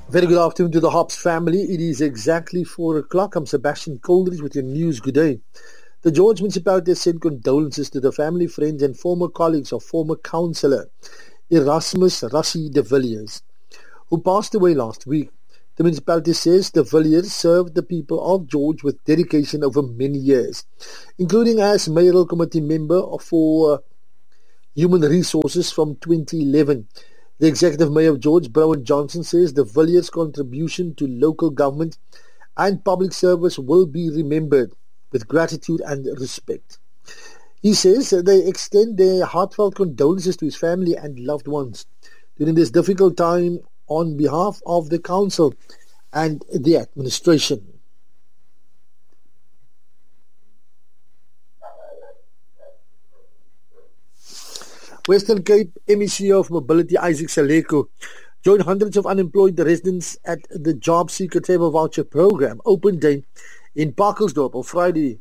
Very good afternoon to the Hops family. It is exactly 4 o'clock. I'm Sebastian Coldridge with your news. Good day. The George Municipality has sent condolences to the family, friends and former colleagues of former councillor Erasmus Rassie de Villiers, who passed away last week. The municipality says de Villiers served the people of George with dedication over many years, including as mayoral committee member for Human Resources from 2011. The executive mayor of George, Browan Johnson, says the Villiers' contribution to local government and public service will be remembered with gratitude and respect. He says they extend their heartfelt condolences to his family and loved ones during this difficult time on behalf of the council and the administration. Western Cape MEC of Mobility Isaac Saleko joined hundreds of unemployed residents at the Job Seeker Travel Voucher Program Open Day in Parkelsdorp on Friday.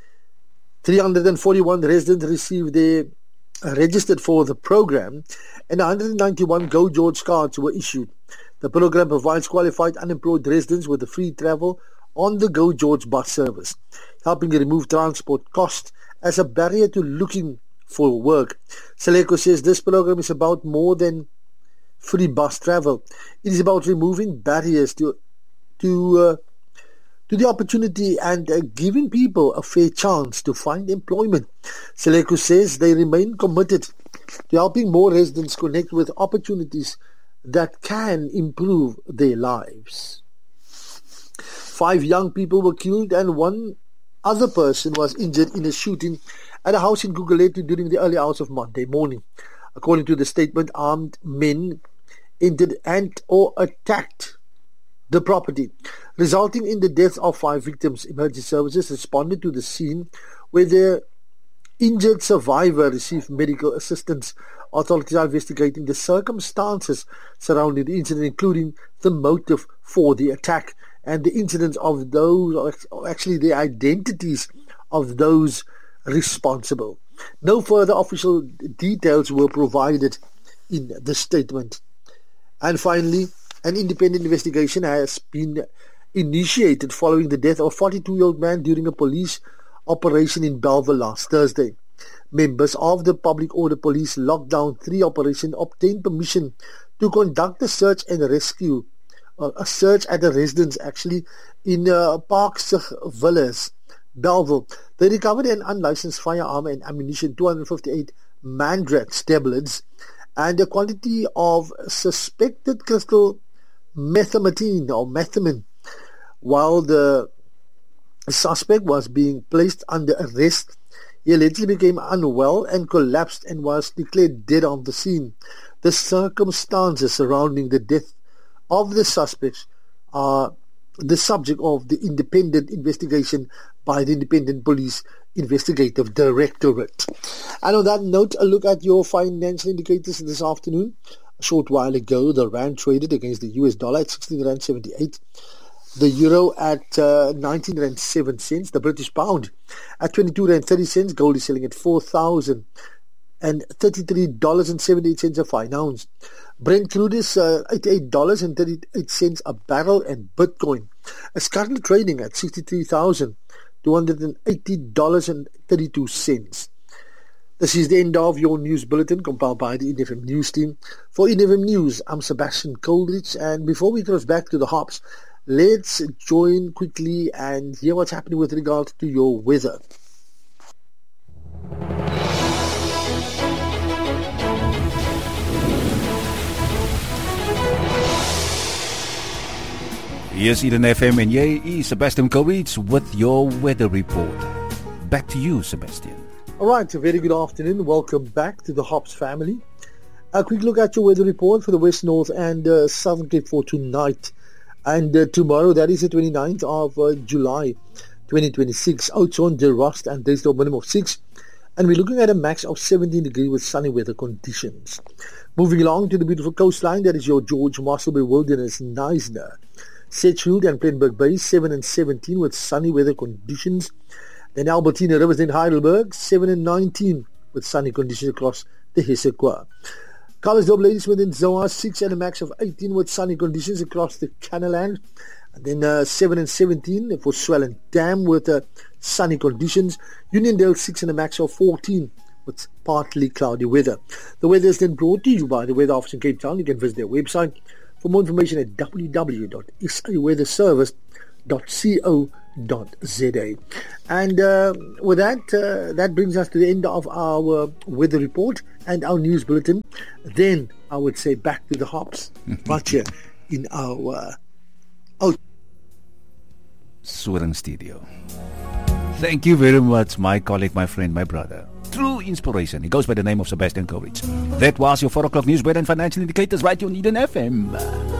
341 residents received their registered for the program and 191 Go George cards were issued. The program provides qualified unemployed residents with a free travel on the Go George bus service, helping remove transport costs as a barrier to looking for work. Saleko says this program is about more than free bus travel. It is about removing barriers to the opportunity and giving people a fair chance to find employment. Saleko says they remain committed to helping more residents connect with opportunities that can improve their lives. 5 young people were killed and 1 other person was injured in a shooting at a house in Gugulethu during the early hours of Monday morning. According to the statement, armed men entered and/or attacked the property, resulting in the deaths of 5 victims. Emergency services responded to the scene where the injured survivor received medical assistance. Authorities are investigating the circumstances surrounding the incident, including the motive for the attack and the incidents of those, or actually the identities of those responsible. No further official details were provided in the statement. And finally, an independent investigation has been initiated following the death of a 42-year-old man during a police operation in Bellville last Thursday. Members of the Public Order Police Lockdown 3 operation obtained permission to conduct a search and rescue, a search at a residence actually in Parksig Villas, Bellville. They recovered an unlicensed firearm and ammunition, 258 Mandrax tablets, and a quantity of suspected crystal methamphetamine, while the suspect was being placed under arrest. He allegedly became unwell and collapsed and was declared dead on the scene. The circumstances surrounding the death of the suspects are the subject of the independent investigation by the Independent Police Investigative Directorate. And on that note, a look at your financial indicators this afternoon. A short while ago, the rand traded against the US dollar at 16 rand 78, the euro at 19 rand 7 cents, the British pound at 22 rand 30 cents, gold is selling at $4,033.78 a fine ounce. Brent crude is $88.38 a barrel, and Bitcoin is currently trading at $63,280.32. This is the end of your news bulletin compiled by the INFM News team. For INFM News, I'm Sebastian Coldridge, and before we cross back to the hops, let's join quickly and hear what's happening with regard to your weather. Here's Eden FM and jy is Sebastian Coldridge with your weather report. Back to you, Sebastian. Alright, a very good afternoon. Welcome back to the Hops family. A quick look at your weather report for the West, North and Southern Cape for tonight and tomorrow. That is the 29th of July 2026. Oudtshoorn, De Rost and Daysdorp minimum of 6. And we're looking at a max of 17 degrees with sunny weather conditions. Moving along to the beautiful coastline, that is your George, Mossel Bay, Wilderness, Knysna, Sedgefield and Plettenberg Bay, 7 and 17 with sunny weather conditions. Then Albertina, Riversdale, Heidelberg, 7 and 19 with sunny conditions across the Hessequa. Calisdorp Ladysmith in Zoa 6 and a max of 18 with sunny conditions across the Canaland. And then 7 and 17 for Swellendam with sunny conditions. Uniondale 6 and a max of 14 with partly cloudy weather. The weather is then brought to you by the Weather Office in Cape Town. You can visit their website for more information at www.saweatherservice.co.za. And with that, that brings us to the end of our weather report and our news bulletin. Then I would say back to the hops, right here in our Soaring Studio. Thank you very much, my colleague, my friend, my brother. True inspiration. He goes by the name of Sebastian Kovic. That was your 4 o'clock news, weather and financial indicators right here on Eden FM.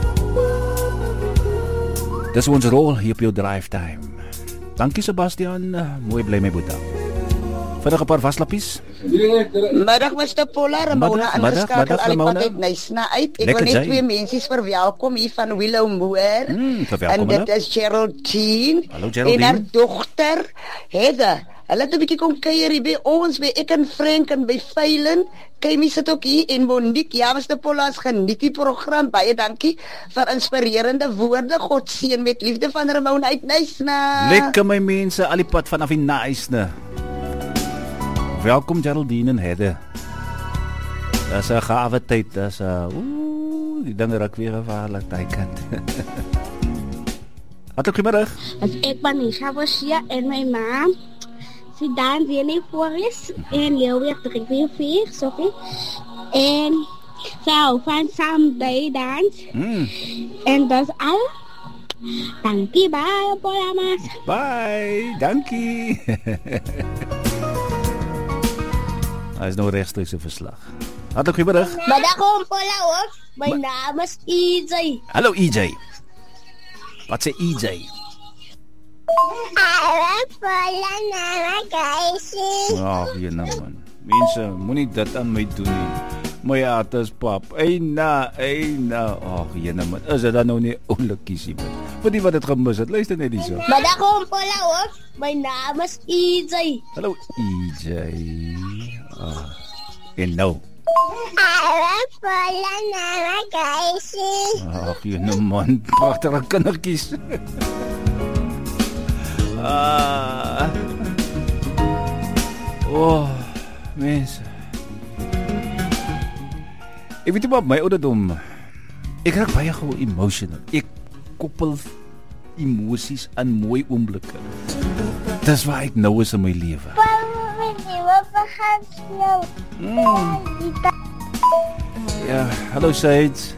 Dis ons rol hier op jou drive time. Dankie Sebastian, mooi bly my boeta. Verder 'n paar vaslappies. Middag Mr. Polar, Ramona ingeskakel al die pad uit Nysna uit. Ek wil net 2 mensies verwelkom hier van Willow Moore. En dit is Geraldine. Hallo Geraldine. En haar dogter Heather. Hulle het 'n bietjie kom kuier hier by ons, by ek en Frank en by Veilen. Kykie sit ook hier en Monique. Ja, Mr. Polar, geniet die program. Baie dankie vir inspirerende woorde. God seën met liefde van Ramona uit Nysna. Lekker my mense, al die pad vanaf die Nysna. Welkom Geraldine en Heather. Dat is 'n gawe tyd, dat is die dinge raak weer gevaarlik daai kant. Goeiemiddag. Ek ben Nisha Bosia en my ma. Sy dans hier nie voor is en jou weer 3-4, sorry. En so van someday dance. En dat is al. Dankie, bye, Polamas. Bye, dankie. Hij is nou rechtstreeks een verslag. Hartelijk goedemiddag. Middag om Pola hoor. Mijn naam is EJ. Hallo EJ. Wat zei EJ? Hallo Pola, naam Gracie. Ach, je nou man. Mensen, moet niet dat aan mij doen nie. Maar ja, het is pap. Eina. Ach, je nou man. Is het dan nou niet oorlijk kiesie man? Voor die wat het gemis het, luister net niet zo. Middag om Pola hoor. Mijn naam is EJ. Hallo EJ. En nou? Hallo Pola, naam Gracie. Ach, je nou man. Prachtige kindertjies. Oh, mensen. Ek weet nie maar my ouderdom. Ek raak baie gou emotional. Ek koppel emosies aan mooi oomblikke. Dis waar ek nou is in my lewe. Ja, hallo Saids.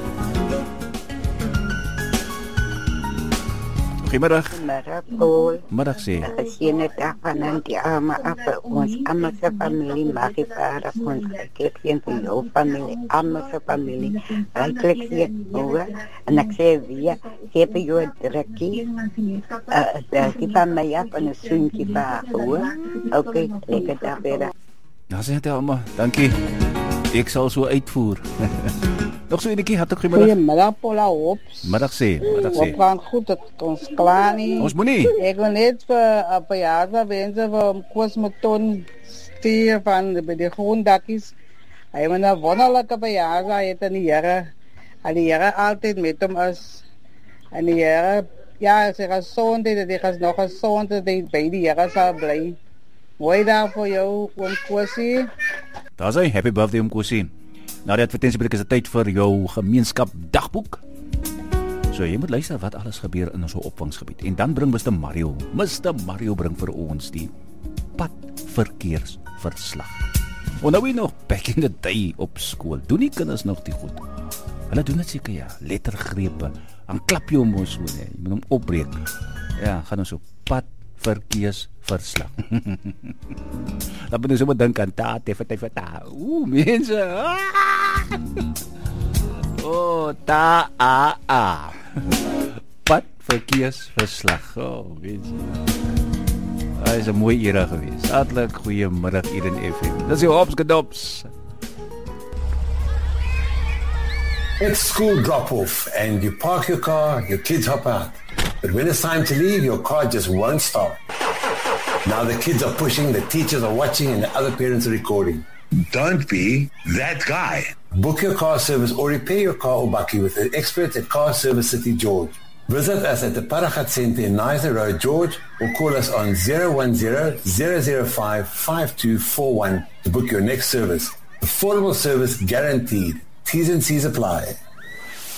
Goedemiddag. Middag Paul. Middag sê. Geseënde dag van die arme af vir ons almal se familie, mag die Vader ons gekeer vir jou familie, almal se familie. Ryklik seën hoor. En ek sê weer, gee vir jou 'n drukkie. Die van my af en 'n soentjie vir haar hoor. Okay, lekker dag verder. Ja, sê dit almal. Dankie. Ek sal so uitvoer. Nog so enetjie, hartlik goeiemiddag. Goeiemiddag Paula Hops. Middag sê. Wat gaan goed, dat ons klaar nie. Ons moet nie. Ek wil net vir 'n verjaardag wense vir Cosmoton stuur van by die Groendakkies. Hy het 'n wonderlike verjaardag, het in die Here altyd met hom is. En die Here, ja, sy gesondheid, dat hy nog gesond dat hy by die Here sal bly. Mooi dag vir jou, oom Kosie. Daar sê, happy birthday oom Kosie. Nou die advertentiebreek is dit tyd vir jou gemeenskap dagboek. So jy moet luister wat alles gebeur in ons opvangsgebied. En dan bring Mr. Mario bring vir ons die padverkeersverslag. Onthou jy nog back in the day op skool? Doen die kinders nog die goed? Hulle doen dit seker ja, lettergrepe. Dan klap jy hom mos so nee, jy moet hom opbreek. Ja, gaan ons so padverkeersverslag. Laat me sommer dink aan tate. Mense. Oh, padverkeersverslag. Oh, mense. Dit is 'n mooi era gewees. Hartlik goeiemiddag Eden FM. Dis jou Hops Gedops. It's school drop-off and you park your car, your kids hop out. But when it's time to leave, your car just won't stop. Now the kids are pushing, the teachers are watching, and the other parents are recording. Don't be that guy. Book your car service or repair your car or bakkie with the experts at Car Service City George. Visit us at the Paragat Centre in Nizer Road, George, or call us on 010-005-5241 to book your next service. Affordable service guaranteed. T's and C's apply.